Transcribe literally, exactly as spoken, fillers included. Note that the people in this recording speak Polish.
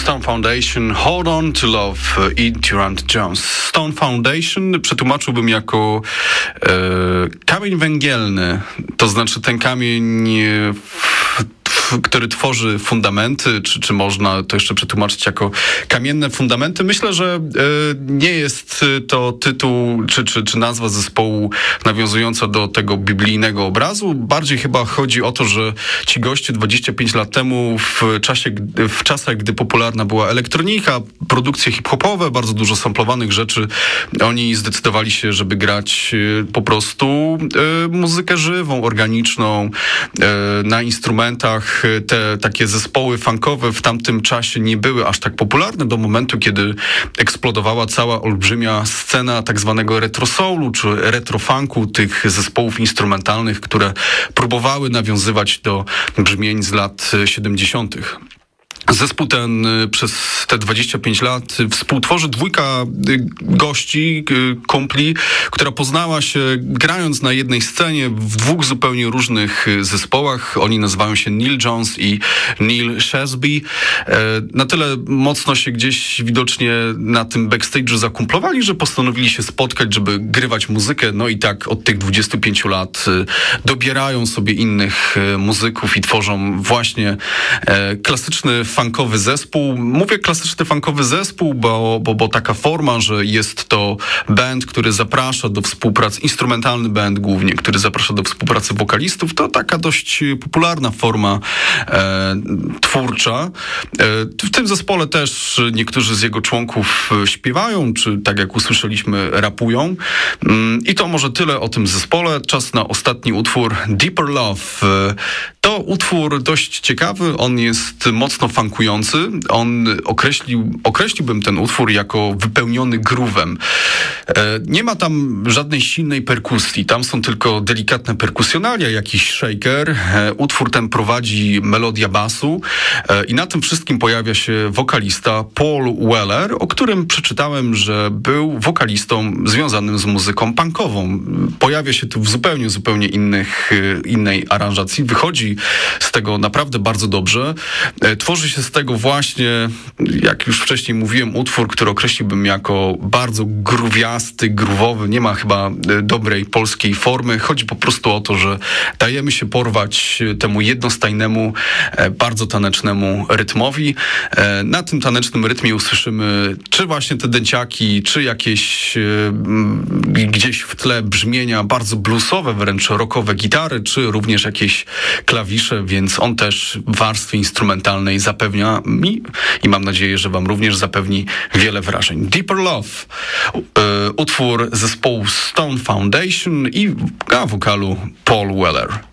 Stone Foundation, Hold On To Love i Durant Jones. Stone Foundation przetłumaczyłbym jako e, kamień węgielny, to znaczy ten kamień, e, w, w, który tworzy fundamenty, czy, czy można to jeszcze przetłumaczyć jako kamienne fundamenty. Myślę, że e, nie jest to tytuł, czy, czy, czy nazwa zespołu nawiązująca do tego biblijnego obrazu. Bardziej chyba chodzi o to, że ci goście dwadzieścia pięć lat temu w czasie, w czasach, gdy popularna była elektronika, produkcje hip-hopowe, bardzo dużo samplowanych rzeczy, oni zdecydowali się, żeby grać po prostu e, muzykę żywą, organiczną, e, na instrumentach. Te takie zespoły funkowe w tamtym czasie nie były aż tak popularne do momentu, kiedy eksplodowała cała olbrzymia scena tak zwanego retro soulu, czy retro funku, tych zespołów instrumentalnych, które próbowały nawiązywać do brzmień z lat siedemdziesiątych. Zespół ten przez te dwadzieścia pięć lat współtworzy dwójka gości, kumpli, która poznała się grając na jednej scenie w dwóch zupełnie różnych zespołach. Oni nazywają się Neil Jones i Neil Shasby. Na tyle mocno się gdzieś widocznie na tym backstage'u zakumplowali, że postanowili się spotkać, żeby grywać muzykę. No i tak od tych dwudziestu pięciu lat dobierają sobie innych muzyków i tworzą właśnie klasyczny funkowy zespół. Mówię klasyczny funkowy zespół, bo, bo, bo taka forma, że jest to band, który zaprasza do współpracy, instrumentalny band głównie, który zaprasza do współpracy wokalistów, to taka dość popularna forma e, twórcza. E, w tym zespole też niektórzy z jego członków śpiewają, czy tak jak usłyszeliśmy, rapują. Mm, I to może tyle o tym zespole. Czas na ostatni utwór, Deeper Love. E, to utwór dość ciekawy, on jest mocno funkujący. On określił, określiłbym ten utwór jako wypełniony groovem. E, nie ma tam żadnej silnej perkusji, tam są tylko delikatne perkusjonalia, jakiś shaker. E, utwór ten prowadzi melodia basu e, i na tym wszystkim pojawia się wokalista Paul Weller, o którym przeczytałem, że był wokalistą związanym z muzyką punkową. Pojawia się tu w zupełnie, zupełnie innych, innej aranżacji. Wychodzi z tego naprawdę bardzo dobrze. E, tworzy się z tego właśnie, jak już wcześniej mówiłem, utwór, który określiłbym jako bardzo gruwiasty, gruwowy. Nie ma chyba dobrej polskiej formy. Chodzi po prostu o to, że dajemy się porwać temu jednostajnemu, bardzo tanecznemu rytmowi. Na tym tanecznym rytmie usłyszymy czy właśnie te dęciaki, czy jakieś gdzieś w tle brzmienia bardzo bluesowe, wręcz rockowe gitary, czy również jakieś klawisze, więc on też w warstwie instrumentalnej zapewnia mi i mam nadzieję, że wam również zapewni wiele wrażeń. Deeper Love, utwór zespołu Stone Foundation i na wokalu Paul Weller.